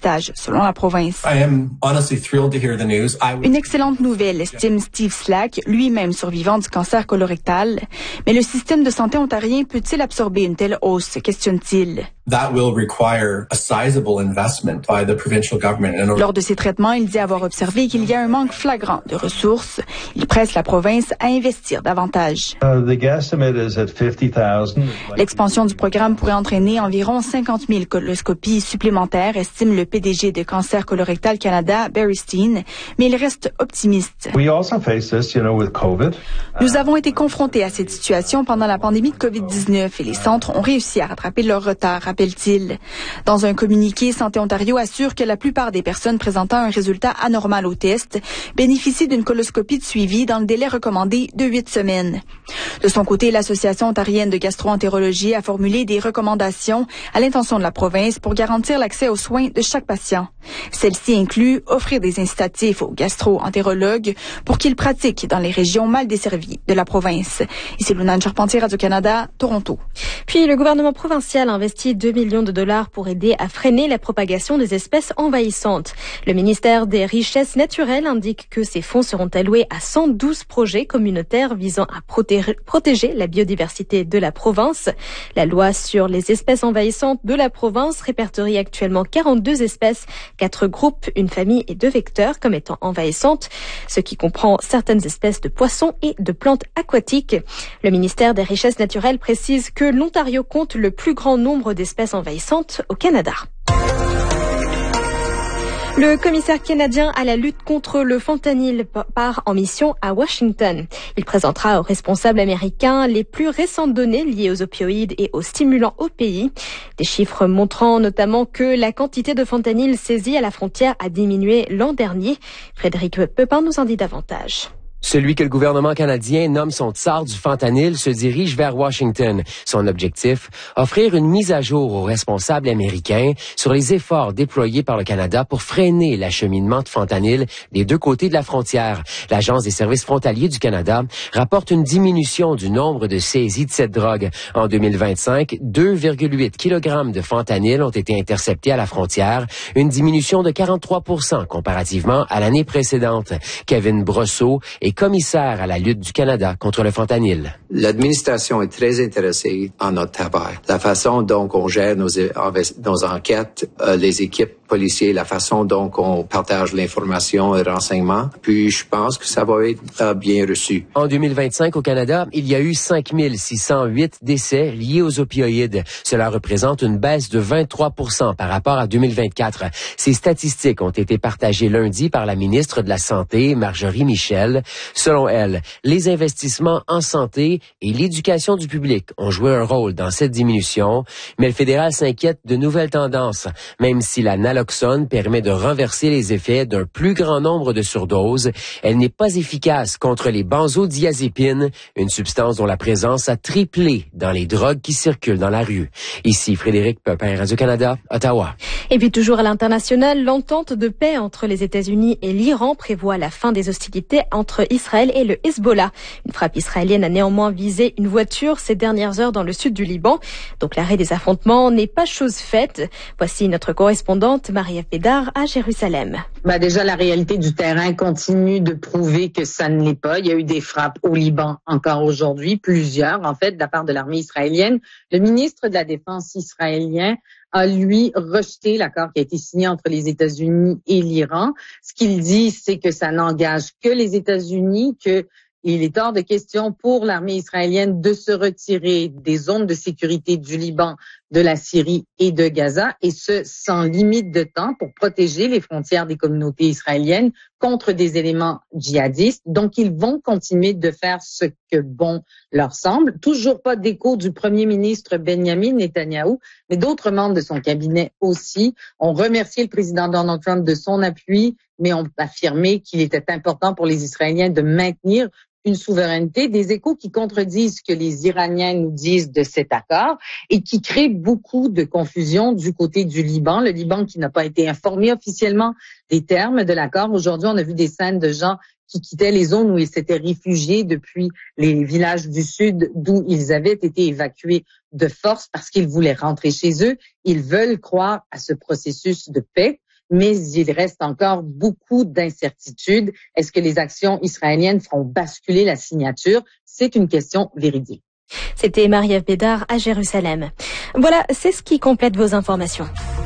dépistage, selon la province. Une excellente nouvelle, estime Steve Slack, lui-même survivant du cancer colorectal. Mais le système de santé ontarien peut-il absorber une telle hausse, questionne-t-il. Lors de ces traitements, il dit avoir observé qu'il y a un manque flagrant de ressources. Il presse la province à investir davantage. L'expansion du programme pourrait entraîner environ 50 000 coloscopies supplémentaires, estime le PDG de Cancer Colorectal Canada, Barry Steen, mais il reste optimiste. Nous avons été confrontés à cette situation pendant la pandémie de COVID-19 et les centres ont réussi à rattraper leur retard, rappelle-t-il. Dans un communiqué, Santé Ontario assure que la plupart des personnes présentant un résultat anormal au test bénéficient d'une coloscopie de suivi dans le délai recommandé de 8 semaines. De son côté, l'Association ontarienne de gastro-entérologie a formulé des recommandations à l'intention de la province pour garantir l'accès aux soins de chaque patient. Celle-ci inclut offrir des incitatifs aux gastro-entérologues pour qu'ils pratiquent dans les régions mal desservies de la province. Ici Lunane Charpentier, Radio-Canada, Toronto. Puis le gouvernement provincial a investi 2 millions de dollars pour aider à freiner la propagation des espèces envahissantes. Le ministère des Richesses naturelles indique que ces fonds seront alloués à 112 projets communautaires visant à protéger la biodiversité de la province. La loi sur les espèces envahissantes de la province répertorie actuellement 42 espèces, 4 groupes, une famille et 2 vecteurs comme étant envahissantes, ce qui comprend certaines espèces de poissons et de plantes aquatiques. Le ministère des Richesses naturelles précise que l'Ontario compte le plus grand nombre d'espèces envahissantes au Canada. Le commissaire canadien à la lutte contre le fentanyl part en mission à Washington. Il présentera aux responsables américains les plus récentes données liées aux opioïdes et aux stimulants au pays. Des chiffres montrant notamment que la quantité de fentanyl saisie à la frontière a diminué l'an dernier. Frédéric Pepin nous en dit davantage. Celui que le gouvernement canadien nomme son tsar du fentanyl se dirige vers Washington. Son objectif, offrir une mise à jour aux responsables américains sur les efforts déployés par le Canada pour freiner l'acheminement de fentanyl des deux côtés de la frontière. L'Agence des services frontaliers du Canada rapporte une diminution du nombre de saisies de cette drogue. En 2025, 2,8 kg de fentanyl ont été interceptés à la frontière, une diminution de 43% comparativement à l'année précédente. Kevin Brosseau est commissaire à la lutte du Canada contre le fentanyl. L'administration est très intéressée en notre travail. La façon dont on gère nos enquêtes, les équipes policières, la façon dont on partage l'information et le renseignement. Puis je pense que ça va être bien reçu. En 2025, au Canada, il y a eu 5608 décès liés aux opioïdes. Cela représente une baisse de 23% par rapport à 2024. Ces statistiques ont été partagées lundi par la ministre de la Santé, Marjorie Michel. Selon elle, les investissements en santé et l'éducation du public ont joué un rôle dans cette diminution, mais le fédéral s'inquiète de nouvelles tendances. Même si la naloxone permet de renverser les effets d'un plus grand nombre de surdoses, elle n'est pas efficace contre les benzodiazépines, une substance dont la présence a triplé dans les drogues qui circulent dans la rue. Ici Frédéric Pepin, Radio-Canada, Ottawa. Et puis toujours à l'international, l'entente de paix entre les États-Unis et l'Iran prévoit la fin des hostilités entre Israël et le Hezbollah. Une frappe israélienne a néanmoins visé une voiture ces dernières heures dans le sud du Liban. Donc l'arrêt des affrontements n'est pas chose faite. Voici notre correspondante Maria Pédard à Jérusalem. Déjà, la réalité du terrain continue de prouver que ça ne l'est pas. Il y a eu des frappes au Liban encore aujourd'hui, plusieurs en fait, de la part de l'armée israélienne. Le ministre de la Défense israélien a, lui, rejeté l'accord qui a été signé entre les États-Unis et l'Iran. Ce qu'il dit, c'est que ça n'engage que les États-Unis, que il est hors de question pour l'armée israélienne de se retirer des zones de sécurité du Liban, de la Syrie et de Gaza, et ce, sans limite de temps pour protéger les frontières des communautés israéliennes contre des éléments djihadistes. Donc, ils vont continuer de faire ce que bon leur semble. Toujours pas d'écho du premier ministre Benjamin Netanyahou, mais d'autres membres de son cabinet aussi ont remercié le président Donald Trump de son appui, mais ont affirmé qu'il était important pour les Israéliens de maintenir une souveraineté, des échos qui contredisent ce que les Iraniens nous disent de cet accord et qui créent beaucoup de confusion du côté du Liban. Le Liban qui n'a pas été informé officiellement des termes de l'accord. Aujourd'hui, on a vu des scènes de gens qui quittaient les zones où ils s'étaient réfugiés depuis les villages du sud d'où ils avaient été évacués de force parce qu'ils voulaient rentrer chez eux. Ils veulent croire à ce processus de paix. mais il reste encore beaucoup d'incertitudes. Est-ce que les actions israéliennes feront basculer la signature? C'est une question véridique. C'était Marie-Ève Bédard à Jérusalem. Voilà, c'est ce qui complète vos informations.